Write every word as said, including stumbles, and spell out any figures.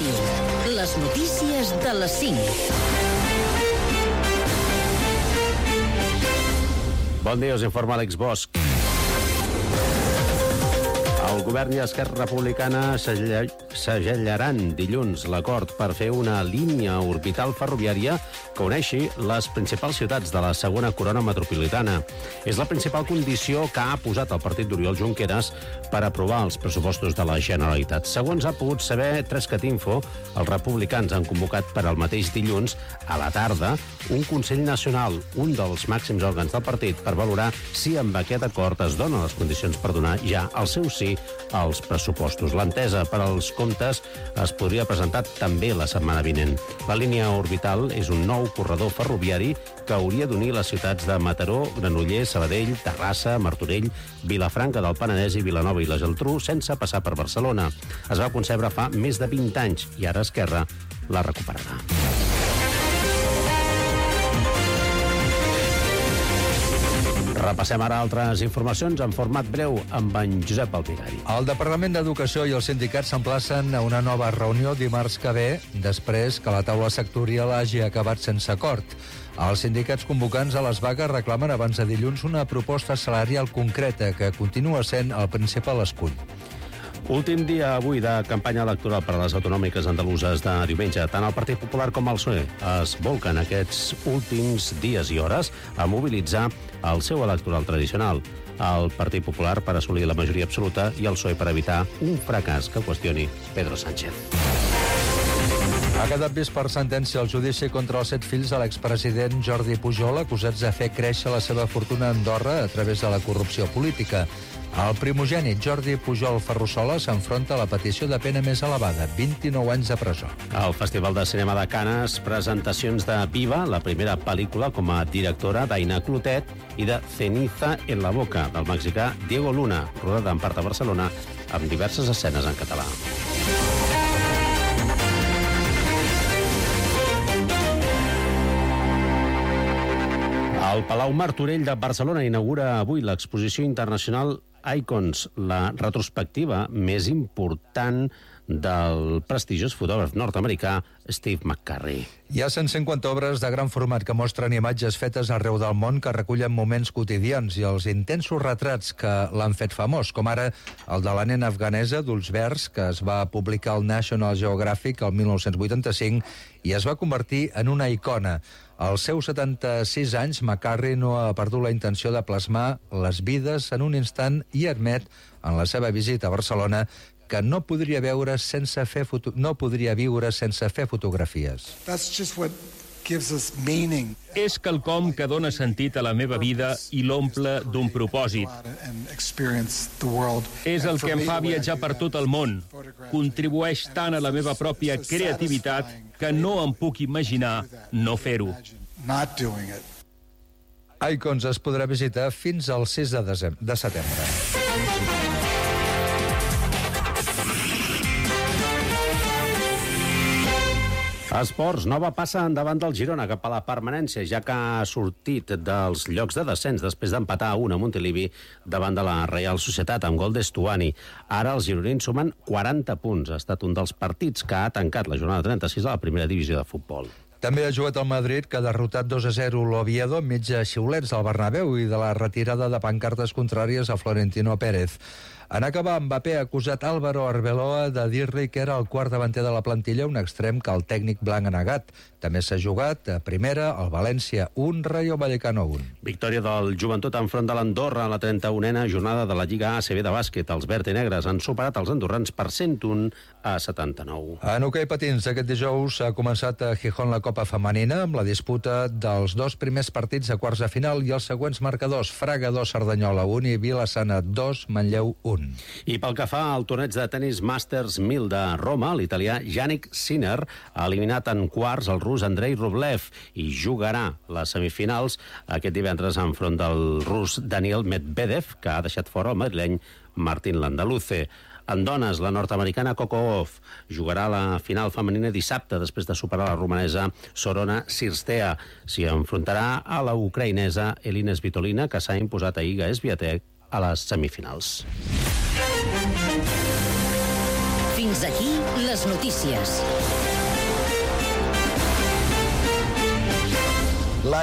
Ràdio. Les notícies de les cinc. Bon dia, us informa Àlex Bosch. El govern i Esquerra Republicana segellaran dilluns l'acord per fer una línia orbital ferroviària que uneixi les principals ciutats de la segona corona metropolitana. És la principal condició que ha posat el partit d'Oriol Junqueras per aprovar els pressupostos de la Generalitat. Segons ha pogut saber Trescatinfo, els republicans han convocat per al mateix dilluns, a la tarda, un Consell Nacional, un dels màxims òrgans del partit, per valorar si amb aquest acord es donen les condicions per donar ja el seu sí als pressupostos. L'entesa per als comptes es podria presentar també la setmana vinent. La línia orbital és un nou corredor ferroviari que hauria d'unir les ciutats de Mataró, Granollers, Sabadell, Terrassa, Martorell, Vilafranca del Penedès i Vilanova i la Geltrú, sense passar per Barcelona. Es va concebre fa més de vint anys i ara Esquerra la recuperarà. Repassem ara altres informacions en format breu amb en Josep Almirall. El Departament d'Educació i els sindicats s'emplacen a una nova reunió dimarts que ve, després que la taula sectorial hagi acabat sense acord. Els sindicats convocants a les vagues reclamen abans de dilluns una proposta salarial concreta que continua sent el principal escull. Últim dia avui de campanya electoral per a les autonòmiques andaluses de diumenge. Tant el Partit Popular com el P S O E es volquen aquests últims dies i hores a mobilitzar el seu electoral tradicional. El Partit Popular per assolir la majoria absoluta i el P S O E per evitar un fracàs que qüestioni Pedro Sánchez. Ha quedat vist per sentència el judici contra els set fills de l'expresident Jordi Pujol, acusats de fer créixer la seva fortuna a Andorra a través de la corrupció política. El primogènit Jordi Pujol Ferrusola s'enfronta a la petició de pena més elevada, vint-i-nou anys de presó. Al Festival de Cinema de Canes, presentacions de Viva, la primera pel·lícula com a directora d'Aina Clotet, i de Ceniza en la boca, del mexicà Diego Luna, rodada en part a Barcelona, amb diverses escenes en català. El Palau Martorell de Barcelona inaugura avui l'exposició internacional Icons, la retrospectiva més important del prestigiós fotògraf nord-americà Steve McCurry. Hi ha cent cinquanta obres de gran format que mostren imatges fetes arreu del món que recullen moments quotidians i els intensos retrats que l'han fet famós, com ara el de la nena afganesa d'ulls verds, que es va publicar al National Geographic el mil nou-cents vuitanta-cinc i es va convertir en una icona. Als seus setanta-sis anys, McCurry no ha perdut la intenció de plasmar les vides en un instant i admet, en la seva visita a Barcelona, que no podria veure sense fer foto... no podria viure sense fer fotografies. That's just what gives us meaning. És quelcom que dona sentit a la meva vida i l'omple d'un propòsit. És el que em fa viatjar per tot el món. Contribueix tant a la meva pròpia creativitat que no em puc imaginar no fer-ho. Icons es podrà visitar fins al sis de setembre. Esports, nova passa endavant del Girona cap a la permanència, ja que ha sortit dels llocs de descens després d'empatar a un a Montilivi davant de la Reial Societat amb gol d'Estuani. Ara els gironins sumen quaranta punts. Ha estat un dels partits que ha tancat la jornada trenta-sis a la primera divisió de futbol. També ha jugat el Madrid, que ha derrotat dos a zero l'Oviedo enmig de xiulets al Bernabéu i de la retirada de pancartes contràries a Florentino Pérez. En acabar, Mbappé ha acusat Álvaro Arbeloa de dir-li que era el quart davanter de la plantilla, un extrem que el tècnic blanc ha negat. També s'ha jugat a primera el València un, Rayo Vallecano un. Victòria del Joventut enfront de l'Andorra a la trenta-unena jornada de la Lliga A C B de bàsquet. Els verd i negres han superat els andorrans per cent un a setanta-nou. En hoquei patins, aquest dijous s'ha començat a Gijón la Copa Femenina amb la disputa dels dos primers partits a quarts de final i els següents marcadors: Fraga dos, Cerdanyola un i Vila-sana dos, Manlleu un. I pel que fa al torneig de tenis Masters mil de Roma, l'italià Jannik Sinner ha eliminat en quarts el rus Andrei Rublev i jugarà les semifinals aquest divendres enfront del rus Daniel Medvedev, que ha deixat fora el madrileny Martín Landaluce. En dones, la nord-americana Coco Gauff jugarà la final femenina dissabte després de superar la romanesa Sorona Cirstea. S'hi enfrontarà a la ucraïnesa Elina Svitolina, que s'ha imposat a Iga Swiatek a les semifinals. Fins aquí les notícies.